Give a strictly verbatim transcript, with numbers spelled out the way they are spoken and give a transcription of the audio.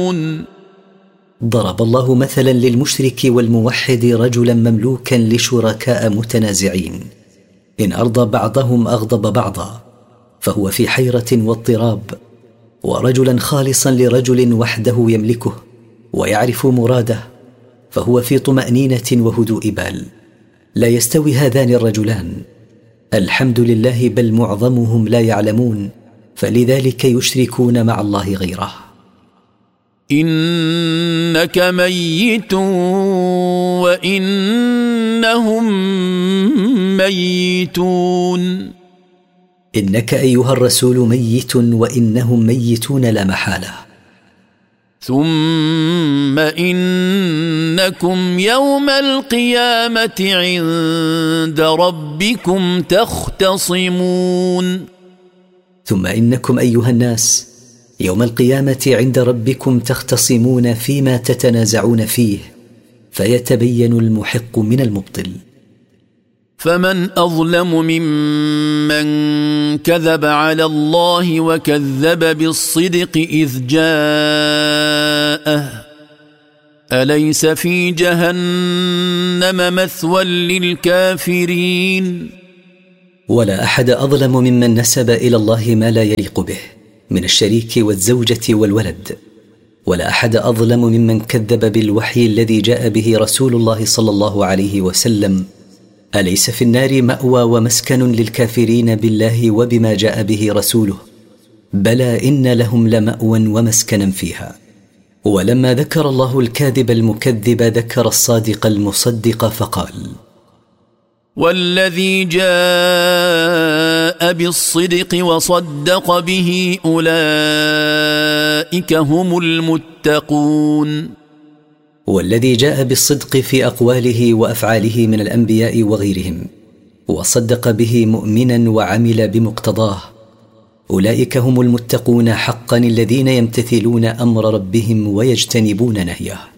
ضرب الله مثلا للمشرك والموحد رجلا مملوكا لشركاء متنازعين، إن أرضى بعضهم أغضب بعضا، فهو في حيرة واضطراب، ورجلا خالصا لرجل وحده يملكه ويعرف مراده، فهو في طمأنينة وهدوء بال. لا يستوي هذان الرجلان، الحمد لله، بل معظمهم لا يعلمون، فلذلك يشركون مع الله غيره. إنك ميت وإنهم ميتون. إنك أيها الرسول ميت وإنهم ميتون لا محالة. ثم إنكم يوم القيامة عند ربكم تختصمون. ثم إنكم أيها الناس يوم القيامة عند ربكم تختصمون فيما تتنازعون فيه، فيتبين المحق من المبطل. فمن أظلم ممن كذب على الله وكذب بالصدق إذ جاءه، أليس في جهنم مثوى للكافرين؟ ولا أحد أظلم ممن نسب إلى الله ما لا يليق به من الشريك والزوجة والولد، ولا أحد أظلم ممن كذب بالوحي الذي جاء به رسول الله صلى الله عليه وسلم. أليس في النار مأوى ومسكن للكافرين بالله وبما جاء به رسوله؟ بلى إن لهم لمأوى ومسكنا فيها. ولما ذكر الله الكاذب المكذب ذكر الصادق المصدق فقال: والذي جاء بالصدق وصدق به أولئك هم المتقون. والذي جاء بالصدق في أقواله وأفعاله من الأنبياء وغيرهم وصدق به مؤمنا وعمل بمقتضاه، أولئك هم المتقون حقا، الذين يمتثلون أمر ربهم ويجتنبون نهيه.